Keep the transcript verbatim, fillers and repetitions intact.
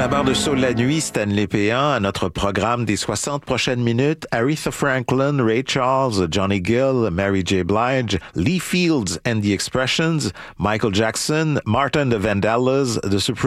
la barre de saut de la nuit, Stanley Péan, à notre programme des soixante prochaines minutes, Aretha Franklin, Ray Charles, Johnny Gill, Mary J. Blige, Lee Fields and the Expressions, Michael Jackson, Martin the Vandellas, The Supremes,